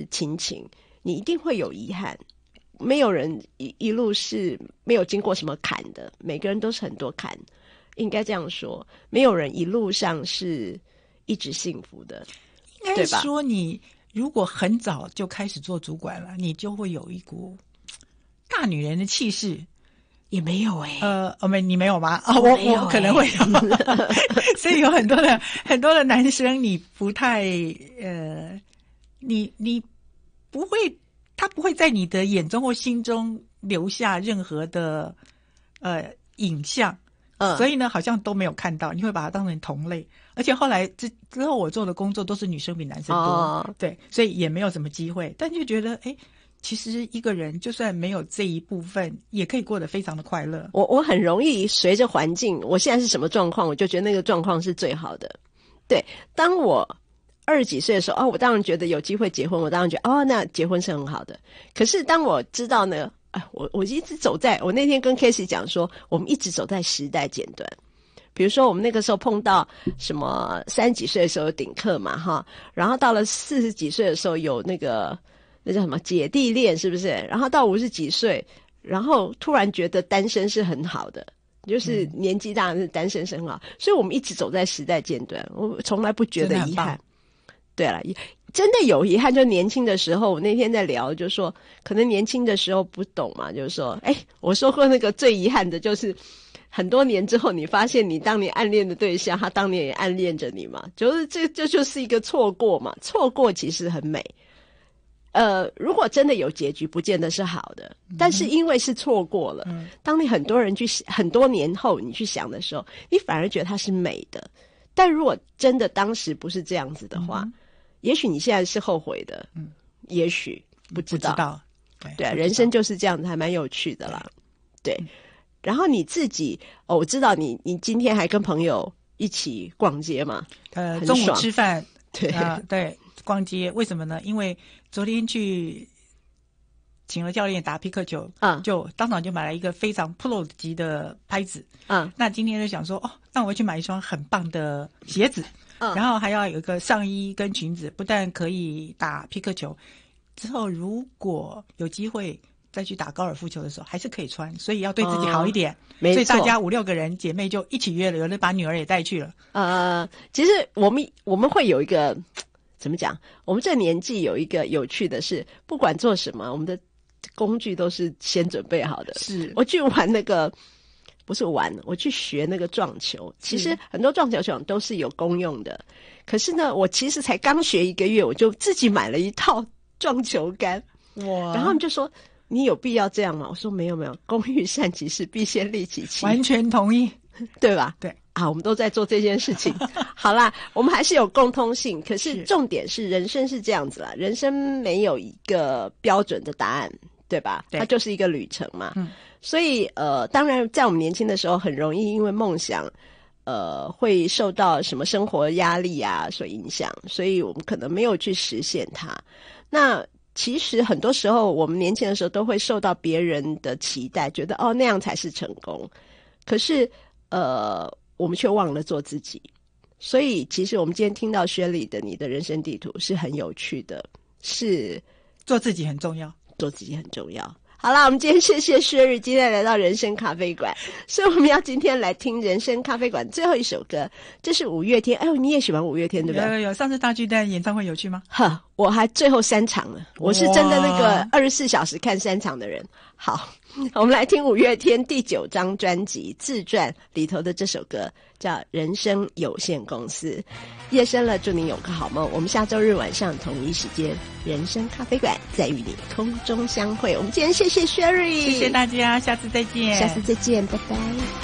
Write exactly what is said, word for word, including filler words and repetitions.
是亲情，你一定会有遗憾。没有人一一路是没有经过什么坎的，每个人都是很多坎，应该这样说，没有人一路上是一直幸福的， 应该说你如果很早就开始做主管了，你就会有一股大女人的气势。 也没有哎、 欸，呃，哦没，你没有吗？啊、哦，我我、欸、我可能会有，所以有很多的很多的男生，你不太呃，你你不会，他不会在你的眼中或心中留下任何的呃影像，嗯，所以呢，好像都没有看到，你会把他当成同类，而且后来之之后我做的工作都是女生比男生多，哦、对，所以也没有什么机会，但就觉得哎。其实一个人就算没有这一部分，也可以过得非常的快乐。 我我很容易随着环境，我现在是什么状况，我就觉得那个状况是最好的。对，当我二十几岁的时候，哦，我当然觉得有机会结婚，我当然觉得哦，那结婚是很好的。可是当我知道呢，哎，我我一直走在，我那天跟 Casey 讲说，我们一直走在时代尖端。比如说我们那个时候碰到什么三十几岁的时候有顶客嘛，哈，然后到了四十几岁的时候有那个。那叫什么姐弟恋是不是？然后到五十几岁，然后突然觉得单身是很好的，就是年纪大是单身是很好，嗯、所以我们一直走在时代尖端，我从来不觉得遗憾。对了，真的有遗憾，就年轻的时候，我那天在聊，就说可能年轻的时候不懂嘛，就是说，哎，我说过那个最遗憾的就是很多年之后，你发现你当年暗恋的对象，他当年也暗恋着你嘛，就是这这就是一个错过嘛，错过其实很美。呃，如果真的有结局，不见得是好的，但是因为是错过了，嗯、当你很多人去很多年后你去想的时候，你反而觉得它是美的。但如果真的当时不是这样子的话，嗯、也许你现在是后悔的，嗯，也许不知道， 不知道对， 对啊，人生就是这样子，还蛮有趣的啦。对，对然后你自己，哦，我知道你，你今天还跟朋友一起逛街嘛？ 呃，中午吃饭， 对啊、呃，对。逛街为什么呢？因为昨天去请了教练打皮克球，嗯，就当场就买了一个非常 pro 级的拍子，嗯，那今天就想说，哦，那我去买一双很棒的鞋子，嗯，然后还要有一个上衣跟裙子，不但可以打皮克球，之后如果有机会再去打高尔夫球的时候，还是可以穿，所以要对自己好一点。嗯、所以大家五六个人姐妹就一起约了，有人把女儿也带去了。 呃，其实我们我们会有一个。怎么讲？我们这个年纪有一个有趣的是，不管做什么，我们的工具都是先准备好的。 是我去玩那个，不是玩，我去学那个撞球。其实很多撞球场都是有公用的，可是呢，我其实才刚学一个月，我就自己买了一套撞球杆。哇！然后他们就说：“你有必要这样吗？”我说：“没有没有，工欲善其事，必先利其器。” 完全同意， 对吧？ 对。 啊，我们都在做这件事情。好啦，我们还是有共通性，可是重点是人生是这样子啦，人生没有一个标准的答案，对吧？对，它就是一个旅程嘛。嗯，所以呃，当然在我们年轻的时候，很容易因为梦想，呃，会受到什么生活压力啊所影响，所以我们可能没有去实现它。那其实很多时候，我们年轻的时候都会受到别人的期待，觉得哦那样才是成功。可是呃。我们却忘了做自己，所以其实我们今天听到薛莉的你的人生地图是很有趣的，是做自己很重要， 做自己很重要。好啦，我们今天谢谢薛莉，今天来到人生咖啡馆，所以我们要今天来听人生咖啡馆最后一首歌，这是五月天。哎呦，你也喜欢五月天对不对？ 有有有，上次大巨蛋演唱会有去吗？ 呵，我还最后三场了，我是真的那个二十四小时看三场的人。好，我们来听五月天第九张专辑自传里头的这首歌，叫《人生有限公司》。夜深了，祝你有个好梦。我们下周日晚上同一时间，人生咖啡馆再与你空中相会。我们今天谢谢 Sherry， 谢谢大家，下次再见， 下次再见，拜拜。